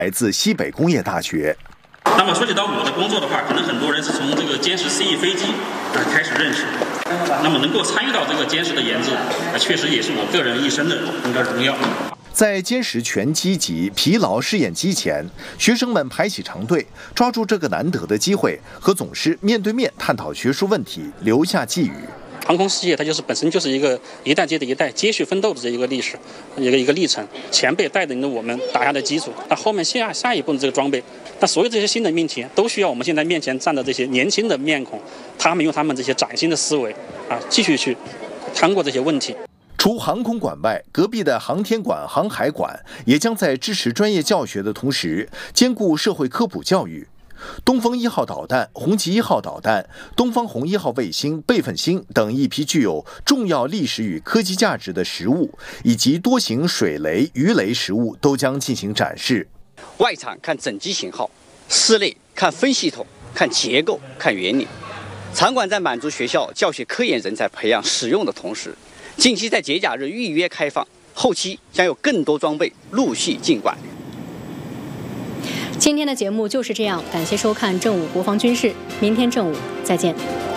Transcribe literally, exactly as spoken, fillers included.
来自西北工业大学。 那么说起到我的工作的话，可能很多人是从这个歼十 C 翼飞机啊开始认识。那么能够参与到这个歼十的研制，啊，确实也是我个人一生的一个荣耀。 在歼十全机级疲劳试验机前，学生们排起长队，抓住这个难得的机会，和总师面对面探讨学术问题，留下寄语。 航空事业它就是本身就是一个一代接着一代接续奋斗的这一个历史，一个一个历程。前辈带领着我们打下的基础，那后面下下一步的这个装备，那所有这些新的命题都需要我们现在面前站的这些年轻的面孔，他们用他们这些崭新的思维啊，继续去谈过这些问题。 除航空馆外，隔壁的航天馆、航海馆也将在支持专业教学的同时，兼顾社会科普教育。东风一号导弹、红旗一号导弹、东方红一号卫星、备份星等一批具有重要历史与科技价值的实物，以及多型水雷、鱼雷实物都将进行展示。 外场看整机型号，室内看分系统、看结构、看原理。场馆在满足学校教学科研人才培养使用的同时，近期在节假日预约开放，后期将有更多装备陆续进馆。 今天的节目就是这样，感谢收看正午国防军事，明天正午再见。